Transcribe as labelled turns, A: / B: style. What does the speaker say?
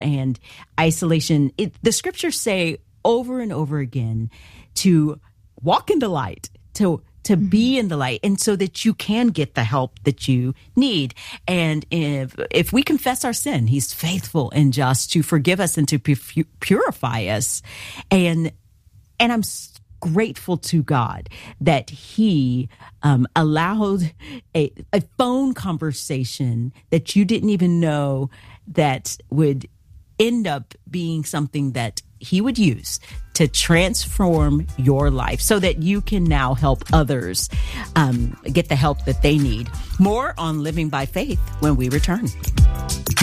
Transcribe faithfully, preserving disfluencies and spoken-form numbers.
A: and isolation. It, the scriptures say over and over again to walk in the light, to to mm-hmm. be in the light, and so that you can get the help that you need. And if if we confess our sin, he's faithful and just to forgive us and to pu- purify us. And and I'm grateful to God that he um, allowed a, a phone conversation that you didn't even know that would end up being something that he would use to transform your life so that you can now help others um, get the help that they need. More on Living by Faith when we return.